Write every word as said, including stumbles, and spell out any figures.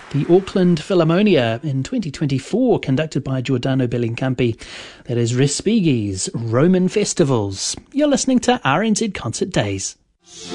The Auckland Philharmonia in twenty twenty-four, conducted by Giordano Bellincampi. That is Respighi's Roman Festivals. You're listening to R N Z Concert Days.